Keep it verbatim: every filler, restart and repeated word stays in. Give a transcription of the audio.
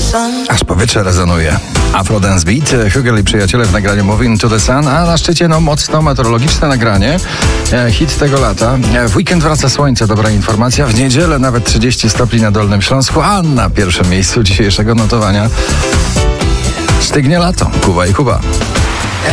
Aż powietrze rezonuje. Afrodance Beat, Hugel i przyjaciele w nagraniu Moving to the Sun, a na szczycie no mocno meteorologiczne nagranie. E, hit tego lata. E, w weekend wraca słońce, dobra informacja. W niedzielę nawet trzydzieści stopni na Dolnym Śląsku, a na pierwszym miejscu dzisiejszego notowania stygnie lato. Kuba i Kuba.